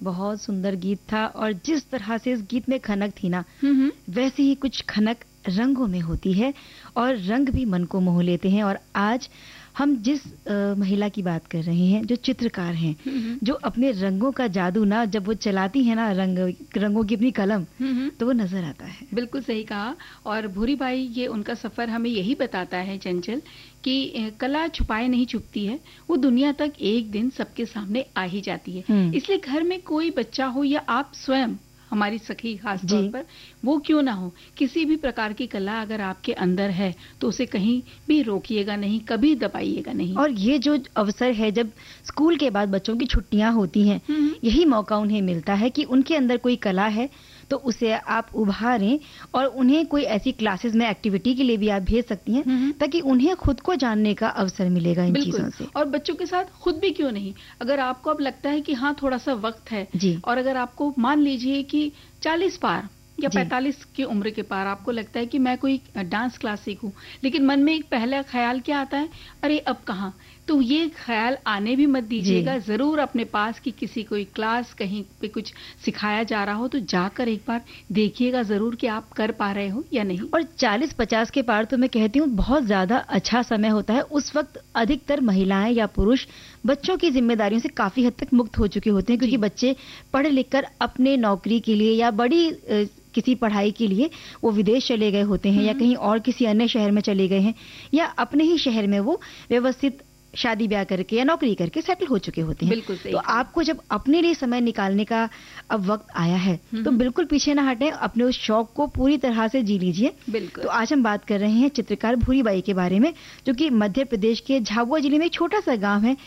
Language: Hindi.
बहुत सुंदर गीत था और जिस तरह से इस गीत में खनक थी ना, वैसे ही कुछ खनक रंगों में होती है और रंग भी मन को मोह लेते हैं। और आज हम जिस महिला की बात कर रहे हैं, जो चित्रकार हैं, जो अपने रंगों का जादू ना जब वो चलाती है ना, रंगों की अपनी कलम, तो वो नजर आता है। बिल्कुल सही कहा। और भूरी बाई, ये उनका सफर हमें यही बताता है चंचल कि कला छुपाए नहीं छुपती है, वो दुनिया तक एक दिन सबके सामने आ ही जाती है। इसलिए घर में कोई बच्चा हो या आप स्वयं, हमारी सखी खास तौर पर, वो क्यों ना हो, किसी भी प्रकार की कला अगर आपके अंदर है तो उसे कहीं भी रोकिएगा नहीं, कभी दबाइएगा नहीं। और ये जो अवसर है, जब स्कूल के बाद बच्चों की छुट्टियां होती हैं, यही मौका उन्हें मिलता है कि उनके अंदर कोई कला है तो उसे आप उभारें और उन्हें कोई ऐसी क्लासेस में एक्टिविटी के लिए भी आप भेज सकती हैं, ताकि उन्हें खुद को जानने का अवसर मिलेगा इन चीजों से। और बच्चों के साथ खुद भी क्यों नहीं, अगर आपको अब लगता है कि हाँ थोड़ा सा वक्त है, और अगर आपको मान लीजिए कि 40 पार या 45 की उम्र के पार आपको लगता है कि मैं कोई डांस क्लास सीखूं, लेकिन मन में एक पहला ख्याल क्या आता है, अरे अब कहाँ, तो ये ख्याल आने भी मत दीजिएगा। जरूर अपने पास की किसी कोई क्लास, कहीं पे कुछ सिखाया जा रहा हो तो जाकर एक बार देखिएगा जरूर कि आप कर पा रहे हो या नहीं। और 40-50 के पार तो मैं कहती हूँ बहुत ज्यादा अच्छा समय होता है। उस वक्त अधिकतर महिलाएं या पुरुष बच्चों की जिम्मेदारियों से काफी हद तक मुक्त हो चुके होते हैं, क्योंकि बच्चे पढ़ लिख कर अपने नौकरी के लिए या बड़ी किसी पढ़ाई के लिए वो विदेश चले गए होते हैं, या कहीं और किसी अन्य शहर में चले गए हैं, या अपने ही शहर में वो व्यवस्थित शादी ब्याह करके या नौकरी करके सेटल हो चुके होते हैं। बिल्कुल सही। तो आपको जब अपने लिए समय निकालने का अब वक्त आया है, तो बिल्कुल पीछे ना हटें, अपने उस शौक को पूरी तरह से जी लीजिए। बिल्कुल। तो आज हम बात कर रहे हैं चित्रकार भूरी बाई के बारे में, जो कि मध्य प्रदेश के झाबुआ जिले में एक छोटा सा गांव है